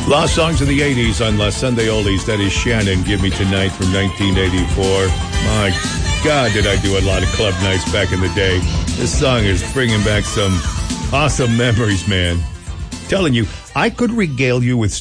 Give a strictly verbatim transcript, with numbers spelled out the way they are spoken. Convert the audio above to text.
Lost songs of the eighties on La Sunday Oldies. That is Shannon, Give Me Tonight from nineteen eighty-four. My God, did I do a lot of club nights back in the day. This song is bringing back some awesome memories, man. Telling you, I could regale you with